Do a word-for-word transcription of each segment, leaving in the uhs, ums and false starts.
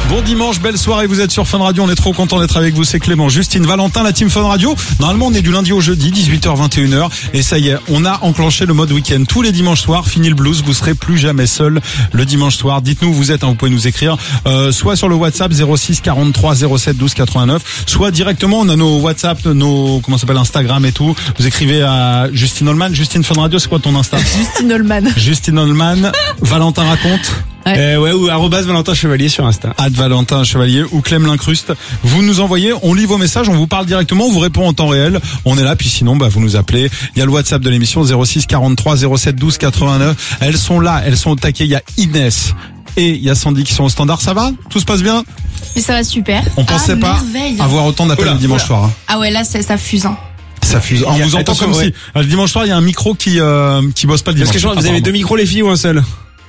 Bon dimanche, belle soirée, vous êtes sur Fun Radio, on est trop content d'être avec vous, c'est Clément, Justine, Valentin, la team Fun Radio. Normalement on est du lundi au jeudi, dix-huit heures vingt et une heures, et ça y est, on a enclenché le mode week-end. Tous les dimanches soirs, fini le blues, vous serez plus jamais seul le dimanche soir. Dites-nous où vous êtes, hein, vous pouvez nous écrire, euh, soit sur le WhatsApp zéro six quarante-trois zéro sept douze quatre-vingt-neuf, soit directement, on a nos WhatsApp, nos, comment ça s'appelle, Instagram et tout. Vous écrivez à Justine Holman, Justine Fun Radio, c'est quoi ton Insta? Justine Holman. Justine Holman, Valentin raconte. Ouais. Euh, ouais, ou arrobase Valentin Chevalier sur Insta. Ad Valentin Chevalier ou Clem l'incruste. Vous nous envoyez, on lit vos messages, on vous parle directement, on vous répond en temps réel. On est là, puis sinon, bah, vous nous appelez. Il y a le WhatsApp de l'émission zéro six quarante-trois zéro sept douze quatre-vingt-neuf. Elles sont là, elles sont au taquet. Il y a Inès et il y a Sandy qui sont au standard. Ça va? Tout se passe bien? Mais ça va super. On pensait ah, pas merveille. avoir autant d'appels Oula, le dimanche oula. soir. Hein. Ah ouais, là, ça, ça fuse. Hein. Ça fuse. On vous entend comme si le dimanche soir il y a un micro qui euh, qui bosse pas le dimanche. Parce que je, vous avez deux micros les filles ou un seul?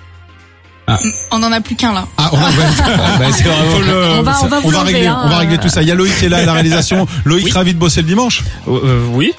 Ah. On en a plus qu'un là. Ah, on, ouais. bah, c'est vraiment le, on va, on va, on va régler, hein. on va régler tout ça. Il y a Loïc qui est là à la réalisation. Loïc, oui. Ravi de bosser le dimanche. Euh, oui.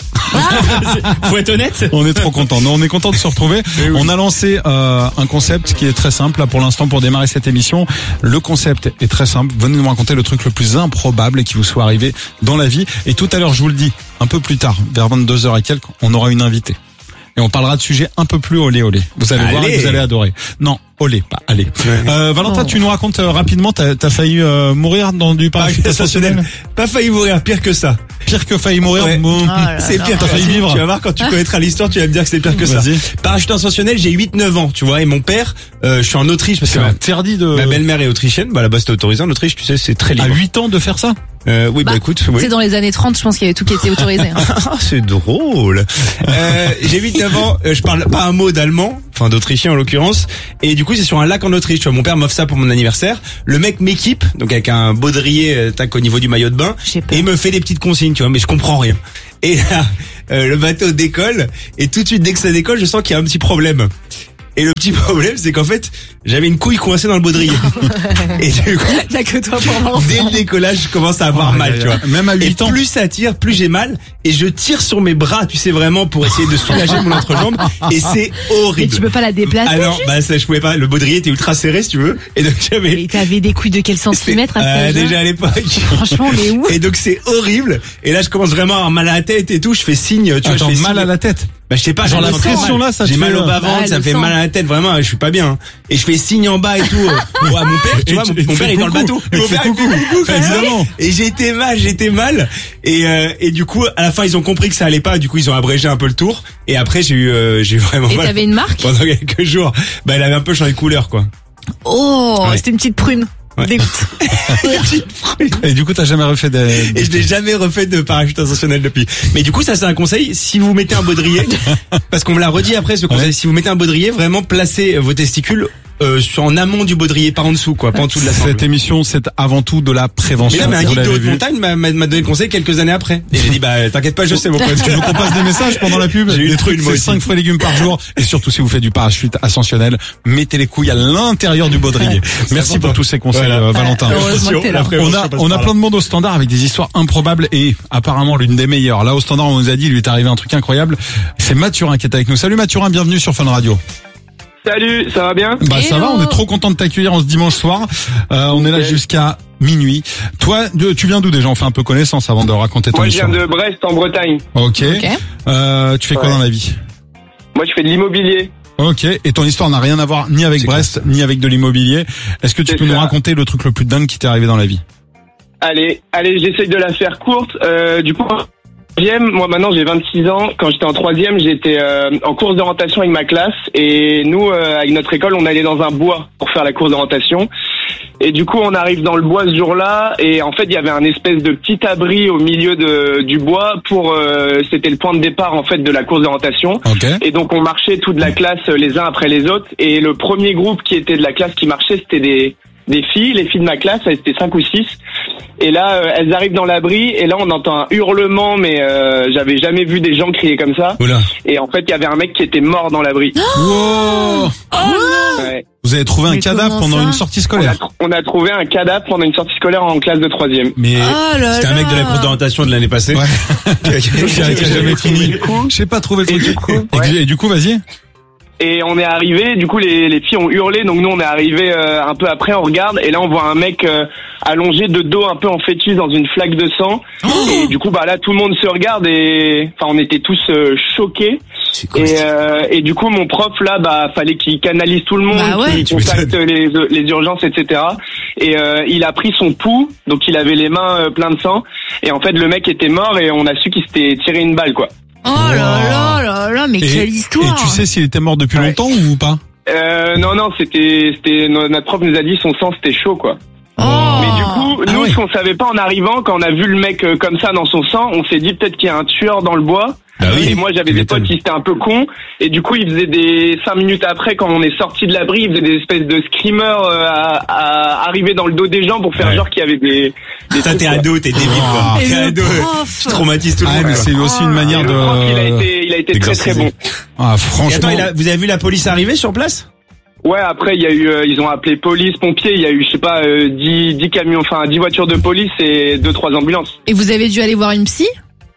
Faut être honnête. On est trop content. Non, on est content de se retrouver. Oui. On a lancé euh, un concept qui est très simple là pour l'instant pour démarrer cette émission. Le concept est très simple. Venez nous raconter le truc le plus improbable qui vous soit arrivé dans la vie. Et tout à l'heure, je vous le dis, un peu plus tard, vers vingt-deux heures et quelques, on aura une invitée. Et on parlera de sujets un peu plus olé olé. Vous allez allez. voir et vous allez adorer. Non, olé, pas allez. Euh, Valentin, oh. tu nous racontes euh, rapidement, t'as, t'as failli euh, mourir dans du parachute ascensionnel? Pas failli mourir, pire que ça. Pire que failli mourir, ouais. bon, oh là c'est là pire. T'as failli vivre. Tu vas voir quand tu connaîtras l'histoire, tu vas me dire que c'est pire que ça. Vas-y. Parachute ascensionnel, j'ai huit neuf ans, tu vois, et mon père, euh, je suis en Autriche parce c'est que interdit de. Ma belle-mère est autrichienne, bah là-bas c'était autorisé en Autriche, tu sais, c'est très libre. À huit ans de faire ça? Euh, oui, bah, bah écoute, oui. C'est dans les années trente, je pense qu'il y avait tout qui était autorisé. Hein. Ah, c'est drôle. Euh, j'ai huit neuf ans, euh, je parle pas un mot d'allemand, enfin d'autrichien en l'occurrence, et du coup c'est sur un lac en Autriche. Tu vois, mon père m'offre ça pour mon anniversaire. Le mec m'équipe, donc avec un baudrier euh, tac au niveau du maillot de bain, et il me fait des petites consignes, tu vois, mais je comprends rien. Et là, euh, le bateau décolle, et tout de suite dès que ça décolle, je sens qu'il y a un petit problème. Et le petit problème, c'est qu'en fait, j'avais une couille coincée dans le baudrier. Et du coup, t'as que toi pour voir dès le décollage, je commence à avoir oh, mal, tu vois. Même à huit et ans. Plus ça tire, plus j'ai mal. Et je tire sur mes bras, tu sais, vraiment, pour essayer de soulager mon entrejambe. Et c'est horrible. Et tu peux pas la déplacer? Alors, juste bah, ça, je pouvais pas. Le baudrier était ultra serré, si tu veux. Et donc, j'avais. Et t'avais des couilles de quel centimètre à ce euh, déjà à l'époque. Franchement, mais où? Et donc, c'est horrible. Et là, je commence vraiment à avoir mal à la tête et tout. Je fais signe, tu vois, Attends, je fais mal signe. à la tête. Bah je sais pas, genre la pression là, ça te j'ai fait mal au bas-ventre, bah, ça me fait sang. mal à la tête, vraiment, je suis pas bien. Et je fais signe en bas et tout euh, à mon père, tu et vois, tu, mon, mon père est dans le bateau. Et mon père coucou, fait coucou, évidemment. Et j'étais mal, j'étais mal. Et euh, et du coup, à la fin, ils ont compris que ça allait pas, du coup, ils ont abrégé un peu le tour. Et après, j'ai eu euh, j'ai eu vraiment et mal. Et t'avais une marque pendant quelques jours. Bah elle avait un peu changé de couleur, quoi. Oh, ouais. C'était une petite prune. Ouais. Dégoûte. Et du coup, t'as jamais refait de... Et je n'ai jamais refait de parachute ascensionnel depuis. Mais du coup, ça c'est un conseil. Si vous mettez un baudrier, parce qu'on me l'a redit après ce conseil, ouais. Si vous mettez un baudrier, vraiment placez vos testicules euh, sur en amont du baudrier, pas en dessous, quoi, pas en dessous de la sangle. Cette émission, c'est avant tout de la prévention. Mais là, mais un guide de haute montagne m'a, m'a, m'a donné le conseil quelques années après. Et j'ai dit, bah, t'inquiète pas, je sais, mon pote. Tu veux qu'on passe des messages pendant la pub? J'ai eu des trucs, c'est cinq fruits et légumes par jour. Et surtout, si vous faites du parachute ascensionnel, mettez les couilles à l'intérieur du baudrier. Merci pour tous ces conseils, voilà. euh, Valentin. On a, on a plein de monde au standard avec des histoires improbables et apparemment l'une des meilleures. Là, au standard, on nous a dit, il lui est arrivé un truc incroyable. C'est Mathurin qui est avec nous. Salut Mathurin, bienvenue sur Fun Radio. Salut, ça va bien? Bah ça va, on est trop content de t'accueillir en ce dimanche soir. Euh, on est là jusqu'à minuit. Toi, de, tu viens d'où déjà? On fait un peu connaissance avant de raconter ton Moi, histoire. Moi, je viens de Brest, en Bretagne. Ok. okay. Euh, tu fais ouais. quoi dans la vie? Moi, je fais de l'immobilier. Ok. Et ton histoire n'a rien à voir ni avec c'est Brest, clair. ni avec de l'immobilier. Est-ce que tu c'est peux ça. nous raconter le truc le plus dingue qui t'est arrivé dans la vie? Allez, allez, j'essaye de la faire courte. Euh, du coup... Moi maintenant j'ai vingt-six ans. Quand j'étais en troisième, j'étais euh, en course d'orientation avec ma classe et nous euh, avec notre école on allait dans un bois pour faire la course d'orientation. Et du coup on arrive dans le bois ce jour-là et en fait il y avait un espèce de petit abri au milieu de du bois pour euh, c'était le point de départ en fait de la course d'orientation. Okay. Et donc on marchait toute la classe les uns après les autres et le premier groupe qui était de la classe qui marchait c'était des des filles, les filles de ma classe, elles étaient cinq ou six. Et là, euh, elles arrivent dans l'abri, et là, on entend un hurlement, mais euh, j'avais jamais vu des gens crier comme ça. Oula. Et en fait, il y avait un mec qui était mort dans l'abri. Oh oh ouais. Vous avez trouvé un mais cadavre pendant ça une sortie scolaire? on a, on a trouvé un cadavre pendant une sortie scolaire en classe de troisième. Mais oh là c'était là. un mec de la course d'orientation de l'année passée. Ouais. Qui a jamais fini. J'ai pas trouvé le truc. Et du coup, ouais. et, et du coup, vas-y. Et on est arrivé, du coup les, les filles ont hurlé, donc nous on est arrivé euh, un peu après, on regarde, et là on voit un mec euh, allongé de dos un peu en fœtus dans une flaque de sang. Oh et du coup bah là tout le monde se regarde et enfin on était tous euh, choqués. Quoi, et, euh, et du coup mon prof là bah fallait qu'il canalise tout le monde, bah ouais, qu'il contacte les, les urgences, et cetera. Et euh, il a pris son pouls, donc il avait les mains euh, pleines de sang, et en fait le mec était mort et on a su qu'il s'était tiré une balle quoi. Oh là là là là, mais et, quelle histoire! Et tu sais s'il était mort depuis ouais. longtemps ou pas? Euh, non, non, c'était, c'était, notre prof nous a dit son sang c'était chaud, quoi. Oh. Mais du coup, nous, ah ouais. ce qu'on savait pas en arrivant, quand on a vu le mec euh, comme ça dans son sang, on s'est dit peut-être qu'il y a un tueur dans le bois. Bah oui, et moi, j'avais des potes qui étaient un peu cons. Et du coup, ils faisaient des cinq minutes après, quand on est sorti de l'abri, ils faisaient des espèces de screamers euh, à, à arriver dans le dos des gens pour faire ouais. genre qu'il y avait des. des Toi, trucs, t'es quoi. ado, t'es débile, quoi. Et T'es le ado. prof. Tu traumatises tout le Ah, monde. mais c'est aussi une manière Et de. le prof, il a été, il a été très très bon. Ah, Et franchement. attends, il a- vous avez vu la police arriver sur place? Ouais, après il y a eu, euh, ils ont appelé police, pompiers, il y a eu, je sais pas, euh, dix, dix camions, enfin dix voitures de police et deux trois ambulances. Et vous avez dû aller voir une psy?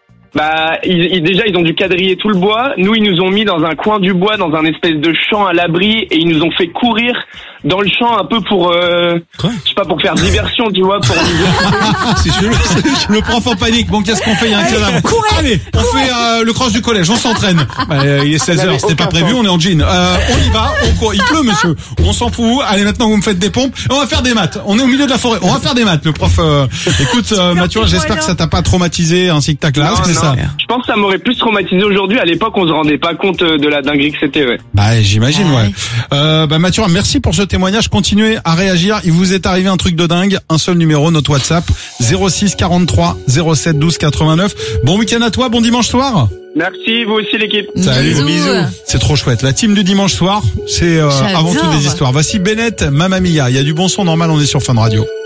Bah, ils, ils- déjà ils ont dû quadriller tout le bois. Nous, ils nous ont mis dans un coin du bois, dans un espèce de champ à l'abri, et ils nous ont fait courir dans le champ un peu pour, euh, Quoi je sais pas, pour faire diversion, tu vois, pour. C'est sûr, le prof en panique. Bon, qu'est-ce qu'on fait? Il y a un cadavre. Allez, on fait euh, le cross du collège, on s'entraîne. Bah, euh, il est seize heures, c'était pas aucun prévu, sens. on est en jean. Euh, on y va, on court. Il pleut, monsieur. On s'en fout. Allez, maintenant vous me faites des pompes. On va faire des maths. On est au milieu de la forêt. On va faire des maths. Le prof, euh, écoute, euh, Mathieu, j'espère que ça t'a pas traumatisé ainsi que ta classe, Non, c'est non. ça? Je pense que ça m'aurait plus traumatisé aujourd'hui. À l'époque, on se rendait pas compte euh, de la dinguerie que c'était, ouais. Bah, j'imagine, Ouais. ouais. Euh, bah, Mathieu, merci pour ce témoignage. Continuez à réagir. Il vous est arrivé un truc de dingue. Un seul numéro, notre WhatsApp, zéro six quarante-trois zéro sept douze quatre-vingt-neuf. Bon week-end à toi, bon dimanche soir. Merci, vous aussi l'équipe. Salut, Bisous. bisous. C'est trop chouette. La team du dimanche soir, c'est euh, J'adore. avant tout des histoires. Voici Bennett, Mamma Mia. Il y a du bon son normal, on est sur Fun Radio.